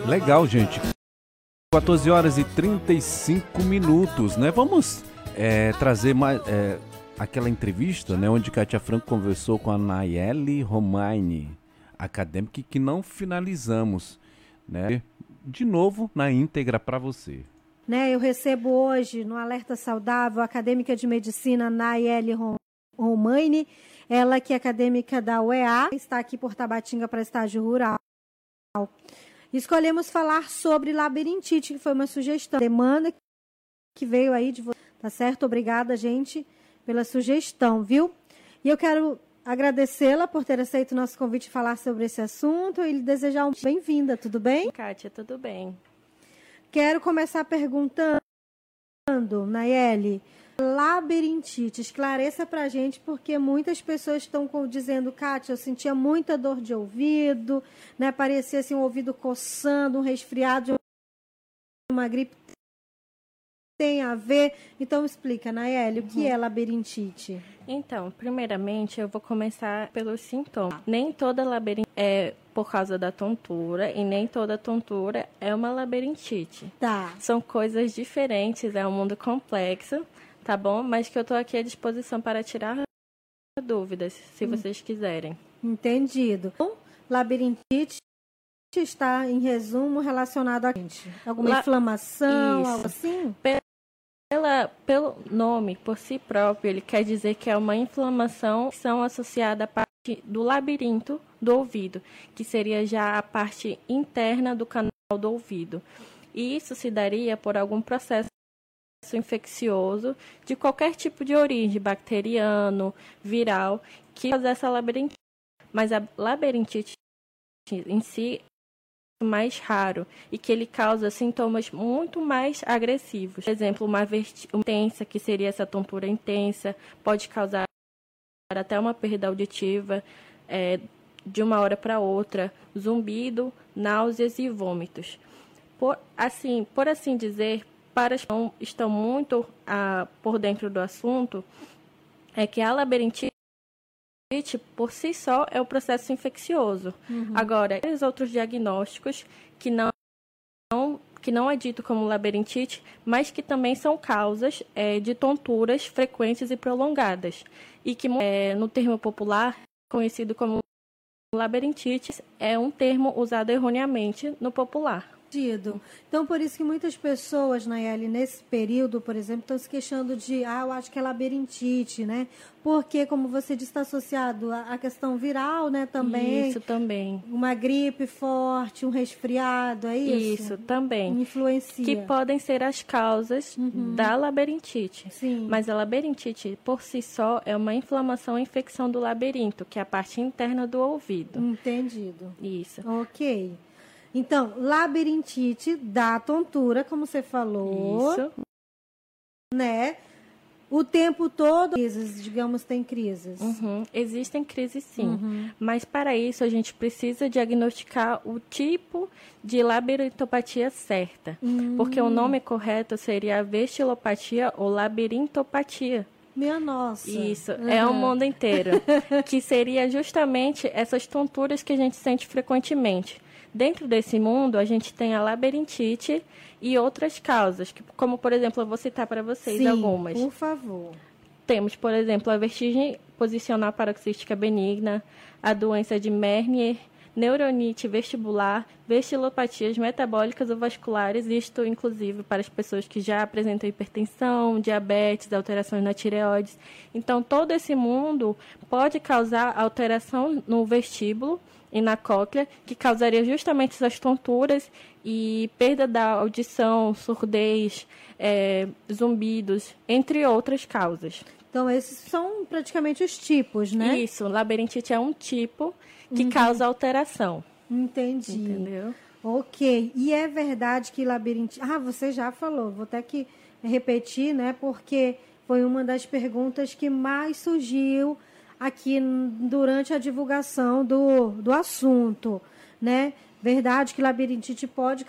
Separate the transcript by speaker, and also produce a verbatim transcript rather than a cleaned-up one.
Speaker 1: Legal, gente. quatorze horas e trinta e cinco minutos, né? Vamos é, trazer mais é, aquela entrevista, né, onde Kátia Franco conversou com a Nayeli Romaini, acadêmica, que não finalizamos, né? De novo, na íntegra para você.
Speaker 2: Né, eu recebo hoje, no Alerta Saudável, a acadêmica de medicina Nayeli Romaini, ela que é acadêmica da U E A, está aqui por Tabatinga para estágio rural. Escolhemos falar sobre labirintite, que foi uma sugestão, demanda que veio aí de você, tá certo? Obrigada, gente, pela sugestão, viu? E eu quero agradecê-la por ter aceito o nosso convite de falar sobre esse assunto e lhe desejar uma bem-vinda, tudo bem?
Speaker 3: Kátia, tudo bem.
Speaker 2: Quero começar perguntando, Nayeli, labirintite, esclareça pra gente, porque muitas pessoas estão dizendo, Kátia, eu sentia muita dor de ouvido, né? Parecia assim, um ouvido coçando, um resfriado, uma gripe. Tem a ver? Então explica, Nayeli, o que é labirintite?
Speaker 3: Então, primeiramente eu vou começar pelos sintomas. Nem toda labirintite é por causa da tontura e nem toda tontura é uma labirintite.
Speaker 2: Tá.
Speaker 3: São coisas diferentes, é um mundo complexo, tá bom? Mas que eu estou aqui à disposição para tirar dúvidas, se hum. vocês quiserem.
Speaker 2: Entendido. Então, labirintite está, em resumo, relacionado a alguma La... inflamação,
Speaker 3: Isso.
Speaker 2: algo assim?
Speaker 3: Pela, pelo nome, por si próprio, ele quer dizer que é uma inflamação associada à parte do labirinto do ouvido, que seria já a parte interna do canal do ouvido. E isso se daria por algum processo infeccioso de qualquer tipo de origem, bacteriano, viral, que causa essa labirintite. Mas a labirintite em si mais raro e que ele causa sintomas muito mais agressivos. Por exemplo, uma vertigem intensa, que seria essa tontura intensa, pode causar até uma perda auditiva é, de uma hora para outra, zumbido, náuseas e vômitos. Por assim, por assim dizer, para os que estão muito ah, por dentro do assunto, é que a labirintite por si só é o processo infeccioso. Uhum. Agora, os outros diagnósticos que não, que não é dito como labirintite, mas que também são causas é, de tonturas frequentes e prolongadas. E que, é, no termo popular, conhecido como labirintite, é um termo usado erroneamente no popular.
Speaker 2: Então, por isso que muitas pessoas, Nayeli, nesse período, por exemplo, estão se queixando de, ah, eu acho que é labirintite, né? Porque, como você disse, está associado à questão viral, né, também.
Speaker 3: Isso, também.
Speaker 2: Uma gripe forte, um resfriado, é isso?
Speaker 3: Isso, também.
Speaker 2: Influencia.
Speaker 3: Que podem ser as causas uhum. da labirintite.
Speaker 2: Sim.
Speaker 3: Mas a labirintite, por si só, é uma inflamação e infecção do labirinto, que é a parte interna do ouvido.
Speaker 2: Entendido.
Speaker 3: Isso.
Speaker 2: Ok. Então, labirintite dá tontura, como você falou.
Speaker 3: Isso.
Speaker 2: Né? O tempo todo, crises, digamos, tem crises.
Speaker 3: Uhum. Existem crises, sim.
Speaker 2: Uhum.
Speaker 3: Mas, para isso, a gente precisa diagnosticar o tipo de labirintopatia certa.
Speaker 2: Uhum.
Speaker 3: Porque o nome correto seria a vestilopatia ou labirintopatia.
Speaker 2: Minha nossa.
Speaker 3: Isso,
Speaker 2: uhum.
Speaker 3: é o mundo inteiro. Que seria justamente essas tonturas que a gente sente frequentemente. Dentro desse mundo, a gente tem a labirintite e outras causas, que, como, por exemplo, eu vou citar para vocês
Speaker 2: Sim,
Speaker 3: algumas.
Speaker 2: por favor.
Speaker 3: Temos, por exemplo, a vertigem posicional paroxística benigna, a doença de Meniere, neuronite vestibular, vestilopatias metabólicas ou vasculares, isto, inclusive, para as pessoas que já apresentam hipertensão, diabetes, alterações na tireoide. Então, todo esse mundo pode causar alteração no vestíbulo e na cóclea, que causaria justamente essas tonturas e perda da audição, surdez, é, zumbidos, entre outras causas.
Speaker 2: Então, esses são praticamente os tipos, né?
Speaker 3: Isso, labirintite é um tipo que uhum. causa alteração.
Speaker 2: Entendi.
Speaker 3: Entendeu?
Speaker 2: Ok. E é verdade que labirintite... Ah, você já falou, vou até que repetir, né? Porque foi uma das perguntas que mais surgiu aqui durante a divulgação do, do assunto, né? Verdade que labirintite pode